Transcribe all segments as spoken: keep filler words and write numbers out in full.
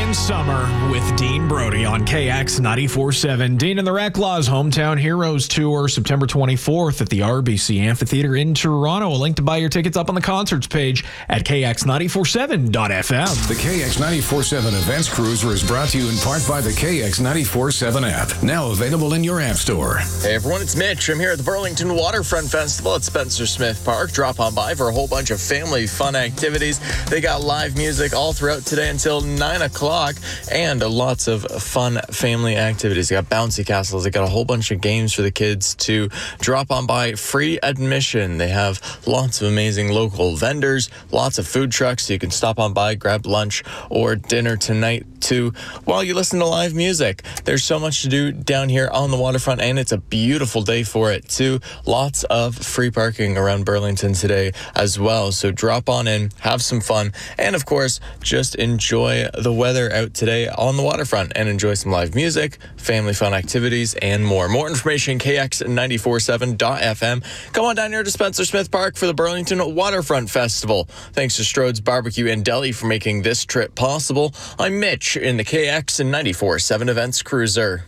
and summer with Dean Brody on K X ninety-four point seven. Dean and the Reclaws Hometown Heroes Tour, September twenty-fourth at the R B C Amphitheater in Toronto. A link to buy your tickets up on the concerts page at K X ninety-four point seven dot F M. The K X ninety-four point seven Events Cruiser is brought to you in part by the K X ninety-four point seven app, now available in your app store. Hey everyone, it's Mitch. I'm here at the Burlington Waterfront Festival at Spencer Smith Park. Drop on by for a whole bunch of family fun activities. They got live music all throughout today until nine o'clock and lots of fun family activities. They got bouncy castles. They got a whole bunch of games for the kids to drop on by. Free admission. They have lots of amazing local vendors, lots of food trucks, so you can stop on by, grab lunch or dinner tonight too while you listen to live music. There's so much to do down here on the waterfront, and it's a beautiful day for it too. Lots of free parking around Burlington today as well, so drop on in, have some fun, and of course just enjoy the weather out today on the waterfront and enjoy some live music, family fun activities, and more. More information, K X ninety-four point seven dot F M. Come on down here to Spencer Smith Park for the Burlington Waterfront Festival. Thanks to Strode's Barbecue and Deli for making this trip possible. I'm Mitch in the K X ninety-four point seven Events Cruiser.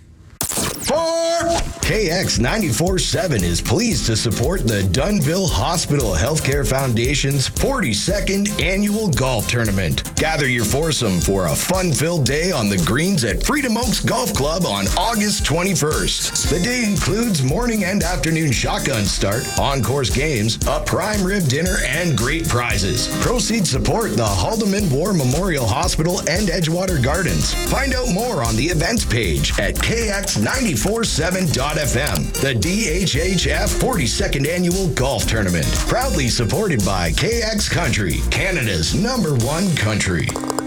K X ninety-four point seven is pleased to support the Dunnville Hospital Healthcare Foundation's forty-second annual golf tournament. Gather your foursome for a fun-filled day on the greens at Freedom Oaks Golf Club on August twenty-first. The day includes morning and afternoon shotgun start, on-course games, a prime rib dinner, and great prizes. Proceeds support the Haldeman War Memorial Hospital and Edgewater Gardens. Find out more on the events page at K X ninety-four point seven dot F M. The D H H F forty-second Annual Golf Tournament. Proudly supported by K X Country, Canada's number one country.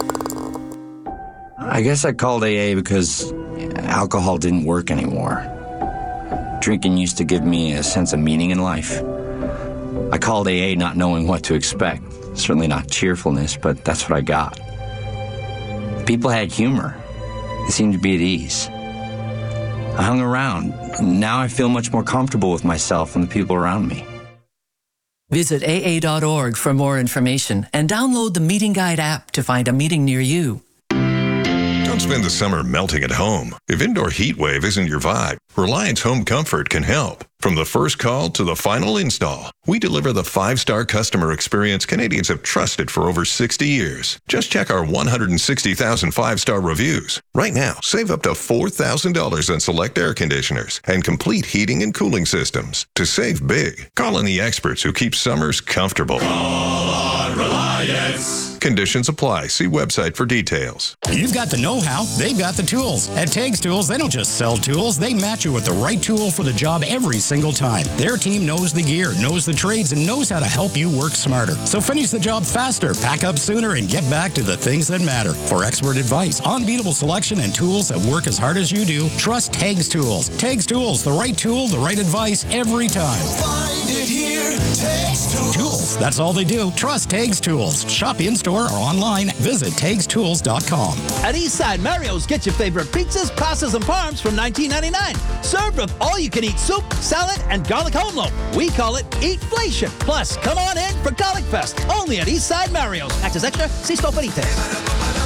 I guess I called A A because alcohol didn't work anymore. Drinking used to give me a sense of meaning in life. I called A A not knowing what to expect. Certainly not cheerfulness, but that's what I got. People had humor. They seemed to be at ease. I hung around. Now I feel much more comfortable with myself and the people around me. Visit A A dot org for more information and download the Meeting Guide app to find a meeting near you. Don't spend the summer melting at home. If indoor heat wave isn't your vibe, Reliance Home Comfort can help. From the first call to the final install, we deliver the five-star customer experience Canadians have trusted for over sixty years. Just check our one hundred sixty thousand five-star reviews. Right now, save up to four thousand dollars on select air conditioners and complete heating and cooling systems. To save big, call on the experts who keep summers comfortable. Call on Reliance. Conditions apply. See website for details. You've got the know-how, they've got the tools. At Tags Tools, they don't just sell tools, they match you with the right tool for the job every single time. Their team knows the gear, knows the trades, and knows how to help you work smarter. So finish the job faster, pack up sooner, and get back to the things that matter. For expert advice, unbeatable selection, and tools that work as hard as you do, trust Tags Tools. Tags Tools, the right tool, the right advice every time. Find it here, Tags Tools. Tools, that's all they do. Trust Tags Tools. Shop in-store or online. Visit tags tools dot com. At Eastside Mario's, get your favorite pizzas, pastas, and parms from nineteen ninety-nine. Served with all-you-can-eat soup, salad, and garlic home loaf. We call it Eatflation. Plus, come on in for Garlic Fest. Only at Eastside Mario's. Access extra. See store for details.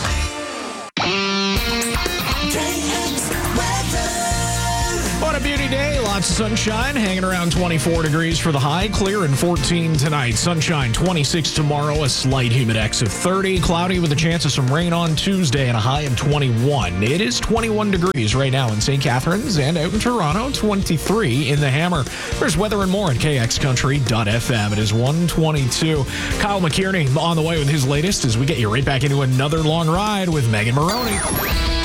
What a beauty day. Lots of sunshine, hanging around twenty-four degrees for the high. Clear and fourteen tonight. Sunshine twenty-six tomorrow, a slight humidex of thirty. Cloudy with a chance of some rain on Tuesday and a high of twenty-one. It is twenty-one degrees right now in Saint Catharines and out in Toronto, twenty-three in the Hammer. There's weather and more at K X country dot F M. It is one twenty-two. Kyle McKierney on the way with his latest as we get you right back into another long ride with Megan Maroney.